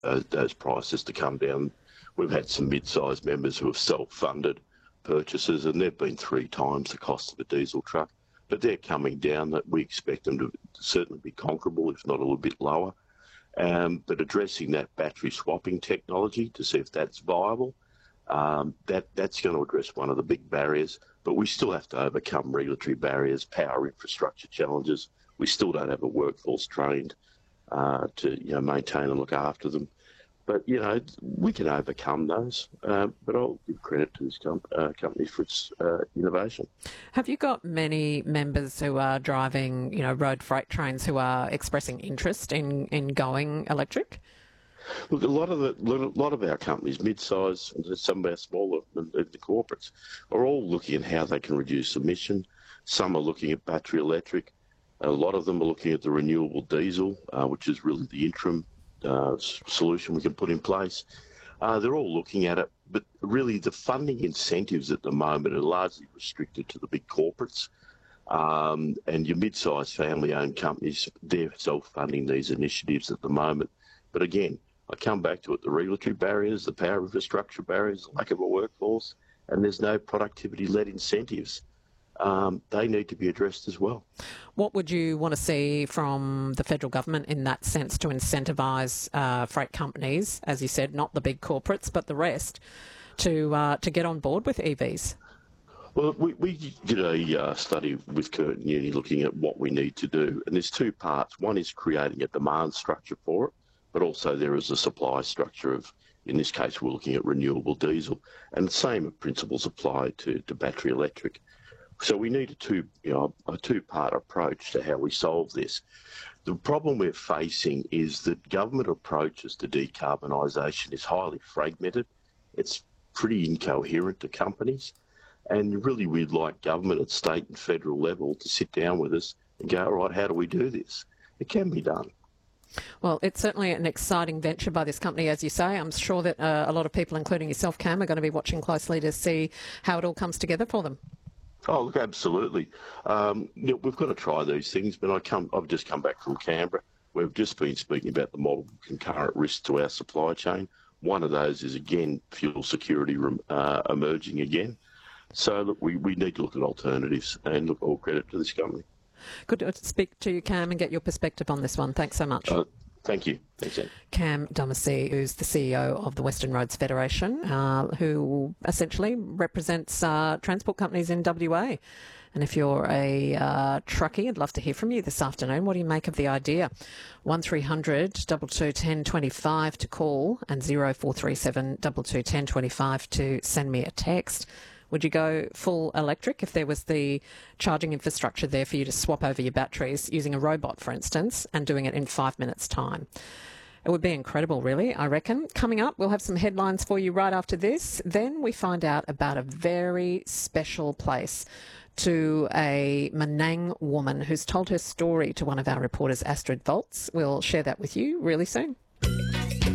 those prices to come down. We've had some mid-sized members who have self-funded purchases, and they've been 3 times the cost of a diesel truck. But they're coming down. That we expect them to certainly be comparable, if not a little bit lower. But addressing that battery swapping technology to see if that's viable, that's going to address one of the big barriers. But we still have to overcome regulatory barriers, power infrastructure challenges. We still don't have a workforce trained to maintain and look after them. But, we can overcome those. But I'll give credit to this company for its innovation. Have you got many members who are driving, road freight trains who are expressing interest in going electric? Look, a lot of our companies, mid-size, and some of our smaller, the corporates, are all looking at how they can reduce emission. Some are looking at battery electric. A lot of them are looking at the renewable diesel, which is really the interim solution we can put in place. They're all looking at it, but really the funding incentives at the moment are largely restricted to the big corporates. And your mid-sized family-owned companies, they're self-funding these initiatives at the moment. But again, I come back to it, the regulatory barriers, the power infrastructure barriers, the lack of a workforce, and there's no productivity-led incentives. They need to be addressed as well. What would you want to see from the federal government in that sense to incentivise freight companies, as you said, not the big corporates, but the rest, to get on board with EVs? Well, we did a study with Curtin Uni looking at what we need to do, and there's 2 parts. One is creating a demand structure for it, but also there is a supply structure of, in this case, we're looking at renewable diesel, and the same principles apply to battery electric. So we need a two-part approach to how we solve this. The problem we're facing is that government approaches to decarbonisation is highly fragmented. It's pretty incoherent to companies. And really we'd like government at state and federal level to sit down with us and go, all right, how do we do this? It can be done. Well, it's certainly an exciting venture by this company, as you say. I'm sure that a lot of people, including yourself, Cam, are going to be watching closely to see how it all comes together for them. Oh, look, absolutely. We've got to try these things, but I've just come back from Canberra. We've just been speaking about the multiple concurrent risks to our supply chain. One of those is, again, fuel security emerging again. So, look, we need to look at alternatives, and look, all credit to this company. Good to speak to you, Cam, and get your perspective on this one. Thanks so much. Thank you. Thanks, Anne. Cam Dumesny, who's the CEO of the Western Roads Federation, who essentially represents transport companies in WA. And if you're a truckie, I'd love to hear from you this afternoon. What do you make of the idea? 1300 22 1025 to call, and 0437 22 1025 to send me a text. Would you go full electric if there was the charging infrastructure there for you to swap over your batteries using a robot, for instance, and doing it in 5 minutes' time? It would be incredible, really, I reckon. Coming up, we'll have some headlines for you right after this. Then we find out about a very special place to a Menang woman who's told her story to one of our reporters, Astrid Volts. We'll share that with you really soon.